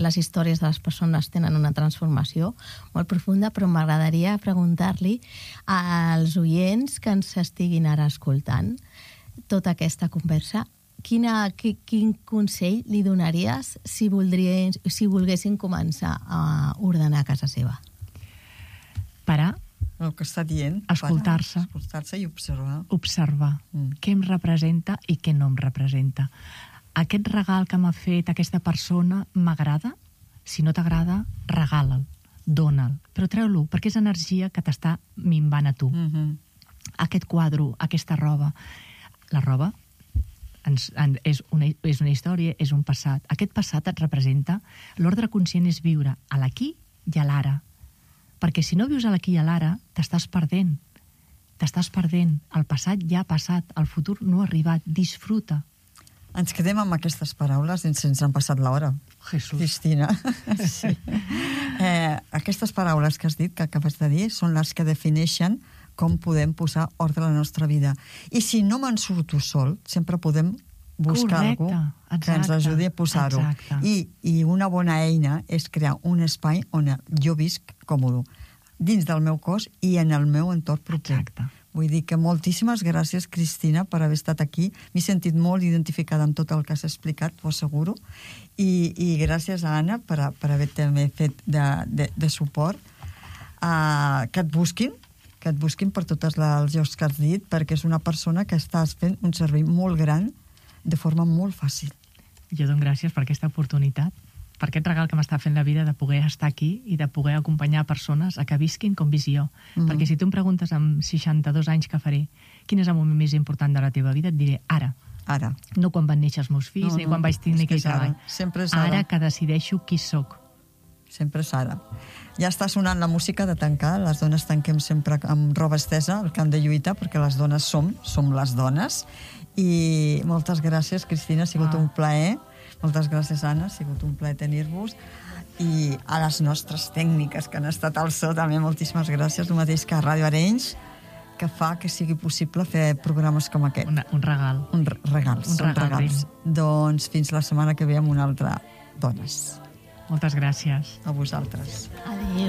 les històries de les persones tenen una transformació molt profunda, però m'agradaria preguntar-li als oients que ens estiguin ara escoltant tota aquesta conversa, quin consell li donaries si volguessin començar a ordenar casa seva? Parar, el que està dient. escoltar-se. Escoltar-se i observar. Observar què em representa i què no em representa. Aquest regal que m'ha fet aquesta persona m'agrada? Si no t'agrada, regala'l, dona'l, però treu-lo, perquè és energia que t'està minvant a tu. Aquest quadre, aquesta roba, la roba és una història, és un passat. Aquest passat et representa, l'ordre conscient és viure a l'aquí i a l'ara, perquè si no vius a l'aquí i a l'ara, t'estàs perdent. El passat ja ha passat, el futur no ha arribat, disfruta. Ens quedem amb aquestes paraules i ens han passat l'hora. Jesús. Cristina. Sí. Aquestes paraules que has dit, que acabes de dir, són les que defineixen com podem posar ordre a la nostra vida. I si no me'n surto sol, sempre podem buscar algú que ens ajudi a posar-ho. I una bona eina és crear un espai on jo visc còmode, dins del meu cos i en el meu entorn proper. Exacte. Vull dir que moltíssimes gràcies, Cristina, per haver estat aquí. M'he sentit molt identificada amb tot el que has explicat, t'ho asseguro. I gràcies a Anna per haver també fet de suport. Que et busquin per tots els llocs que has dit, perquè és una persona que estàs fent un servei molt gran de forma molt fàcil. Jo dono gràcies per aquesta oportunitat, per aquest regal que m'està fent la vida de poder estar aquí i de poder acompanyar persones a que visquin com visc jo. Perquè si tu em preguntes amb 62 anys què faré, quin és el moment més important de la teva vida, et diré ara. Ara. No quan van néixer els meus fills, ni quan vaig tenir aquell treball. Sempre és ara. Ara que decideixo qui sóc. Sempre és ara. Ja està sonant la música de tancar. Les dones tanquem sempre amb roba estesa, el camp de lluita, perquè les dones som les dones. I moltes gràcies, Cristina, ha sigut un plaer. Moltes gràcies, Anna, ha sigut un plaer tenir-vos. I a les nostres tècniques que han estat al so, també moltíssimes gràcies, el mateix que a Ràdio Arenys, que fa que sigui possible fer programes com aquest. Un regal. Regals. Doncs fins la setmana que ve amb una altra Dones. Moltes gràcies. A vosaltres. Adéu.